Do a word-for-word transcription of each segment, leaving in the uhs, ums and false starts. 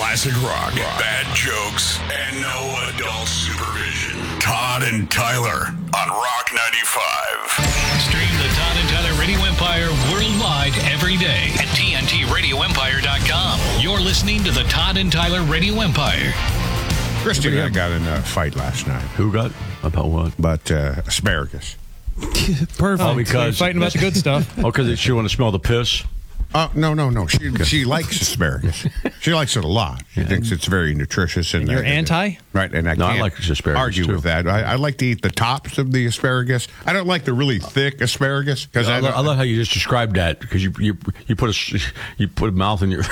Classic rock, bad jokes, and no adult supervision. Todd and Tyler on Rock ninety-five. Stream the Todd and Tyler Radio Empire worldwide every day at T N T radio empire dot com. You're listening to the Todd and Tyler Radio Empire. Christy and I got in a fight last night. Who got? About what? About uh, asparagus. Perfect. Oh, because fighting about the good stuff. Oh, because she want to smell the piss. Uh, no, no, no. She she likes asparagus. She likes it a lot. She yeah. thinks it's very nutritious. And, and you're uh, anti? Right, and I no, can't I like asparagus argue too. with that. I, I like to eat the tops of the asparagus. I don't like the really thick asparagus. Cause I, I, I, I love how you just described that because you, you you put a you put a mouth in your.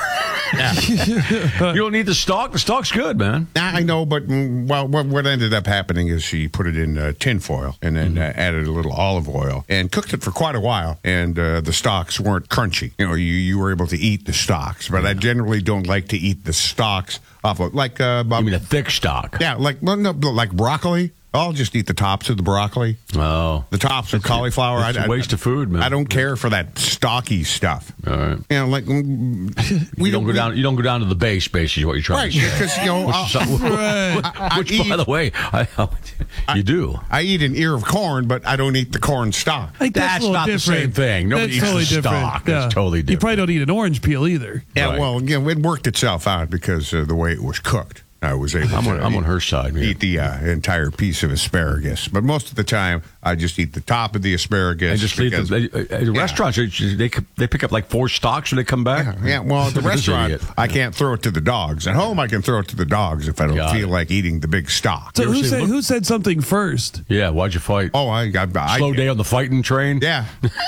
You don't need the stalk. The stalk's good, man. I know, but well, what, what ended up happening is she put it in uh, tin foil and then mm-hmm. uh, added a little olive oil and cooked it for quite a while. And uh, the stalks weren't crunchy. You know, you, you were able to eat the stalks, but I generally don't like to eat the stalks off of like. Uh, you mean a thick stalk? Yeah, like well, no, like broccoli. I'll just eat the tops of the broccoli. Oh. The tops of cauliflower. It's I, a waste I, of food, man. I don't care for that stocky stuff. All right. You know, like mm, we you don't go we, down. You don't go down to the base. Base is what you're trying right, to say. Because you know, which, right. I, I which eat, by the way, I, I, you do. I eat an ear of corn, but I don't eat the corn stalk. That's, that's not different. the same thing. Nobody that's eats totally the different. stalk. Yeah. That's totally different. You probably don't eat an orange peel either. Yeah, right. well, you know, it worked itself out because of the way it was cooked. I was able I'm to on, I'm eat, on her side. Yeah. Eat the uh, entire piece of asparagus, but most of the time I just eat the top of the asparagus. And just leave because, the, they, uh, the yeah. restaurants. They they pick up like four stalks when they come back. Yeah, yeah. Well, at the restaurant, I can't throw it to the dogs. At home, I can throw it to the dogs if I don't Got feel it. like eating the big stalk. So who said, look- who said something first? Yeah, why'd you fight? Oh, I, I, I Slow day on the fighting train. Yeah,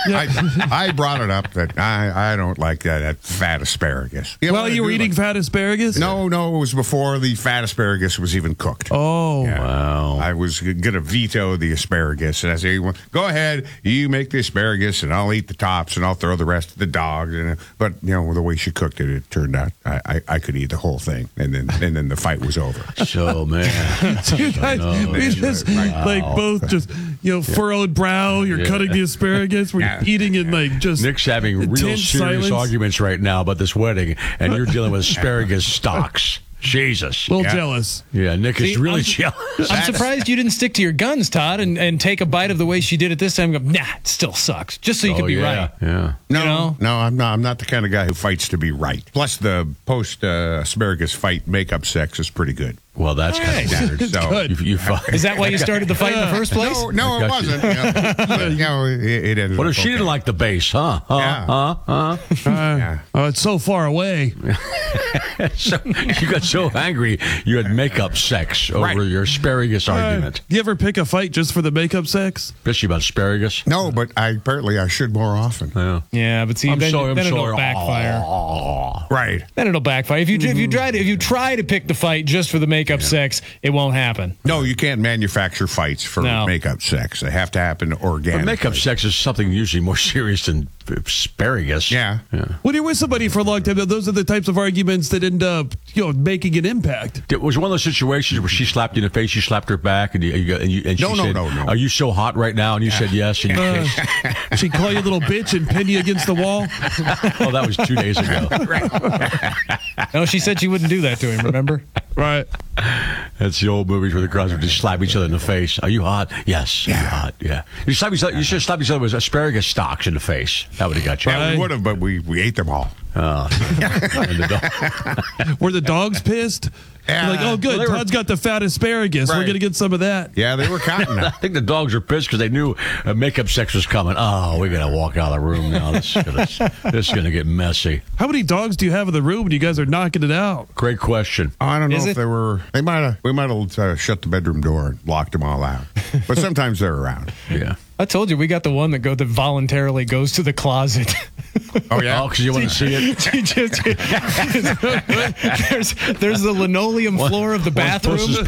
I, I brought it up that I, I don't like that, that fat asparagus. You know Well, what I you were do? eating Like- fat asparagus? No, no, it was before the fat asparagus was even cooked. Oh. Yeah. Wow. I was going to veto the asparagus. And I say, well, go ahead, you make the asparagus, and I'll eat the tops, and I'll throw the rest to the dogs. And, but, you know, the way she cooked it, it turned out I, I, I could eat the whole thing. And then and then the fight was over. So, man. So you guys, know, we just, like, both just, you know, furrowed brow, you're Yeah. cutting the asparagus, we're Yeah. eating it like just Nick's having real intense serious silence. arguments right now about this wedding, and you're dealing with asparagus stalks. Jesus. A little Yeah. jealous. Yeah, Nick is See, really I'm- jealous. I'm surprised you didn't stick to your guns, Todd, and, and take a bite of the way she did it this time and go, nah, it still sucks. Just so you Oh, could be yeah, right. Yeah. No, You know? no, I'm not. I'm not the kind of guy who fights to be right. Plus, the post uh, asparagus fight makeup sex is pretty good. Well, that's kind of weird. So, good. You, you fight. Is that why you started the fight in the first place? No, no, I it got you. wasn't. You know, but, you know, it, it ended What up if she okay. didn't like the bass, huh? Huh? Yeah. Huh? Huh? Uh, Yeah. Oh, it's so far away. So, you got so angry you had makeup sex over Right. your asparagus argument. You ever pick a fight just for the makeup sex? Especially about asparagus. No, but I apparently I should more often. Yeah. Yeah, but see, I'm then, sorry. I'm then it'll sorry. backfire. Oh. Right. Then it'll backfire. If you if you try to if you try to pick the fight just for the makeup sex, it won't happen. No, you can't manufacture fights for No. makeup sex. They have to happen But organically. makeup sex is something usually more serious than asparagus. Yeah. When you're with somebody for a long time, those are the types of arguments that end up, you know, making an impact. It was one of those situations where she slapped you in the face, you slapped her back, and, you, you, and, you, and she No, no, said, no, no. "Are you so hot right now?" And you said yes. And you Uh, kissed. she'd call you a little bitch and pin you against the wall. Oh, that was two days ago. No, she said she wouldn't do that to him, remember? Right. That's the old movies where the girls would just slap each other in the face. Are you hot? Yes. Are you hot? Yeah. You slap each other, you should have slapped each other with asparagus stalks in the face. That would have got you. Yeah, we would have, but we, we ate them all. Oh. And the dog- Were the dogs pissed? Yeah. Like, oh, good. Well, they were- Todd's got the fat asparagus. We're Right. going to get some of that. Yeah, they were counting I them. think the dogs were pissed because they knew uh, makeup sex was coming. Oh, we got to walk out of the room now. This is gonna, this is going to get messy. How many dogs do you have in the room and you guys are knocking it out? Great question. I don't know Is if it? they were. They might have. We might have uh, shut the bedroom door and locked them all out. But sometimes they're around. Yeah. I told you we got the one that go that voluntarily goes to the closet. Oh yeah. Oh, because you want to see it? She just, there's there's the linoleum floor of the One bathroom. pusses